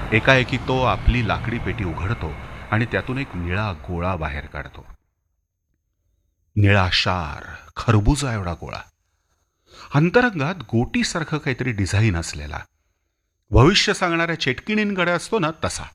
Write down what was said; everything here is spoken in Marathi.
एकाएकी तो आपली लाकडी पेटी उघडतो आणि त्यातून एक निळा गोळा बाहेर काढतो. निळा शार, खरबुजा एवढा गोळा. अंतरंगात गोटीसारखं काहीतरी डिझाईन असलेला. भविष्य सांगणाऱ्या चेटकिणींकडे असतो ना तसा.